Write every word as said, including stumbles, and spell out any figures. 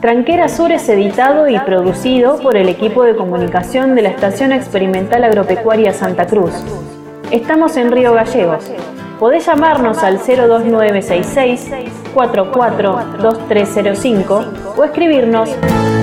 Tranquera Sur es editado y producido por el equipo de comunicación de la Estación Experimental Agropecuaria Santa Cruz. Estamos en Río Gallegos. Podés llamarnos al cero dos nueve seis seis, cuatro cuatro dos tres cero cinco o escribirnos